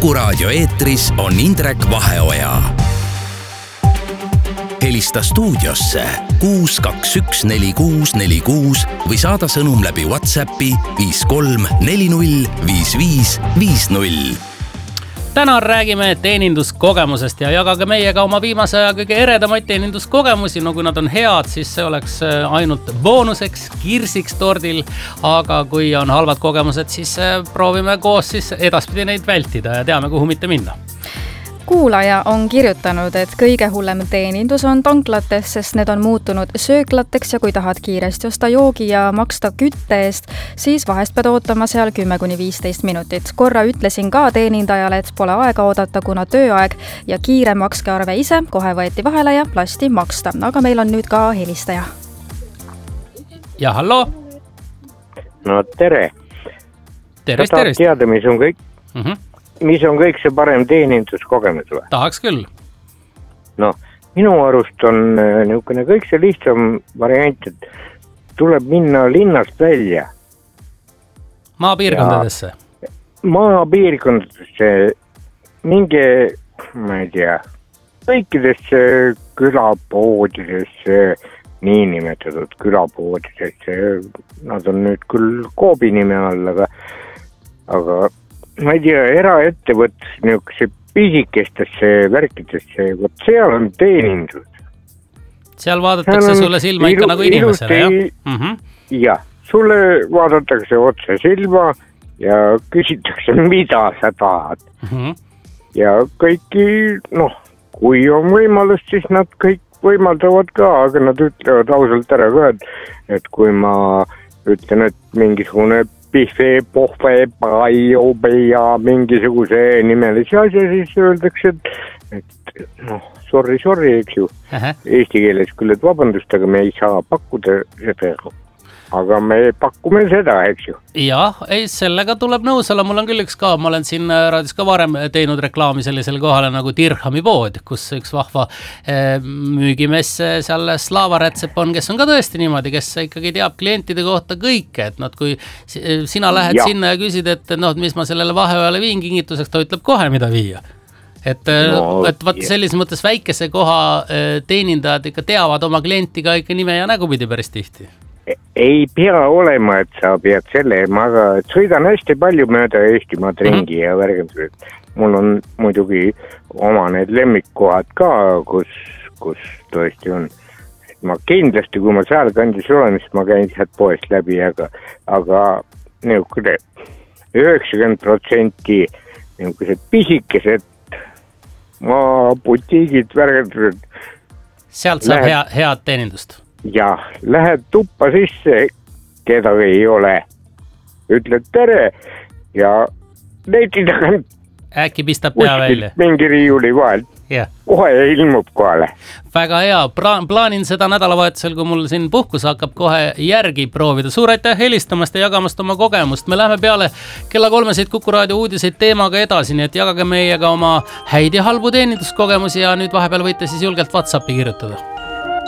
Kuku Raadio eetris on Indrek Vaheoja. Helista stuudiosse 6214646 või saada sõnum läbi WhatsAppi 53405550. Täna räägime teeninduskogemusest ja jagage meiega oma viimase aja kõige eredamaid teeninduskogemusi. No kui nad on head, siis see oleks ainult boonuseks, kirsiks tordil. Aga kui on halvad kogemused, siis proovime koos siis edaspidi neid vältida ja teame, kuhu mitte minna. Kuulaja on kirjutanud, et kõige hullem teenindus on tanklates, sest need on muutunud sööklateks ja kui tahad kiiresti osta joogi ja maksta kütte eest, siis vahest pead ootama seal 10-15 minutit. Korra ütlesin ka teenindajale, et pole aega oodata, kuna tööaeg ja kiire makske arve ise, kohe võeti vahele ja lasti maksta. Aga meil on nüüd ka helistaja. Ja hallo? No tere. Tervist. Teada, mis on kõik? Mis on kõik see parem teeninduskogemus või? Tahaks küll. No, minu arust on niisugune kõik see lihtsam variant, et tuleb minna linnast välja. Maapiirkondadesse? Maapiirkondadesse, mingi, ma ei tea, kõikidesse külapoodidesse, niinimetatud külapoodidesse, nad on nüüd küll Coopi nime all, aga ma ei tea, eraettevõttes niisuguse pisikestesse värkidesse, võt seal on teenindus. Seal vaadatakse sulle silma ikka nagu inimesele, jah? Jah, sulle vaadatakse otse silma ja küsitakse, mida sa tahad. Ja kõiki, kui on võimalus, siis nad kõik võimaldavad ka, aga nad ütlevad ausalt ära ka, et kui ma ütlen, et mingisugune pihve, pohve, paiobe ja mingisuguse nimelise asja, siis öeldakse, et sorry, eks ju. Eesti keeles küll, et vabandust, aga me ei saa pakkuda seda, aga me pakume seda, eks ju. Jah, sellega tuleb nõus olla. Mul on küll üks ka, ma olen siin raadis ka varem teinud reklaami sellisele kohale nagu Dirhami pood, kus üks vahva müügimees seal Slava Rätsep on, kes on ka tõesti niimoodi, kes ikkagi teab klientide kohta kõike, et kui sina lähed sinna ja küsid, et mis ma sellele vaheajale viin kingituseks, ta ütleb kohe, mida viia. Et vaat sellises mõttes väikese koha teenindajad ikka teavad oma klienti ka ikka nime ja nägupidi päris tihti. Ei pea olema, et sa pead selle, ma sõidan hästi palju mööda Eestimaad ringi ja värgendused. Mul on muidugi oma need lemmikkohad ka, kus tõesti on. Ma kindlasti, kui ma seal kandis olen, siis ma käin sealt poest läbi, aga 90% niisugused pisikesed maabutiigid, värgendused. Sealt saab head teenindust. Ja lähed tuppa sisse, keda ei ole. Ütled tere ja neiti tagant. Äkki pistab pea välja. Mingi riiuli vahel. Kohe ilmub kohale. Väga hea. Plaanin seda nädalavahetusel, kui mul siin puhkus hakkab kohe järgi proovida. Suur aitäh helistamast ja jagamast oma kogemust. Me läheme peale kella 3 Kuku Raadio uudiseid teemaga edasi, nii et jagage meiega oma häid ja halbu teeninduskogemusi ja nüüd vahepeal võite siis julgelt WhatsAppi kirjutada.